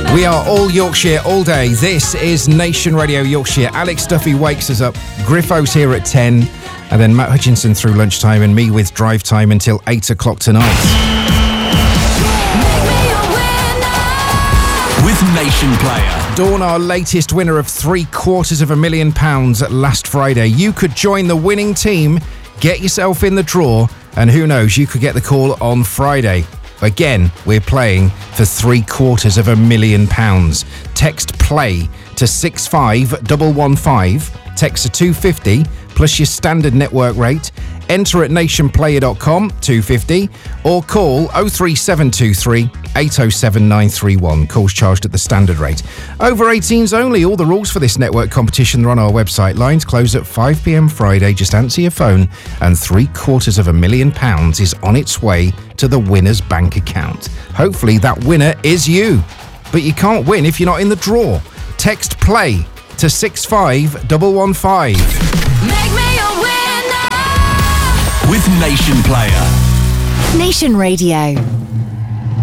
We are all Yorkshire all day. This is Nation Radio Yorkshire. Alex Duffy wakes us up. Griffo's here at 10. And then Matt Hutchinson through lunchtime and me with drive time until 8 o'clock tonight. With Nation Player. Dawn, our latest winner of £750,000 last Friday. You could join the winning team, get yourself in the draw, and who knows, you could get the call on Friday. Again, we're playing for £750,000. Text PLAY to 65115. Text to 250 plus your standard network rate. Enter at nationplayer.com, 250, or call 03723 807 931. Calls charged at the standard rate. Over 18s only. All the rules for this network competition are on our website. Lines close at 5 p.m. Friday. Just answer your phone and £750,000 is on its way to the winner's bank account. Hopefully that winner is you. But you can't win if you're not in the draw. Text PLAY to 65115. Make me a winner with Nation Player. Nation Radio.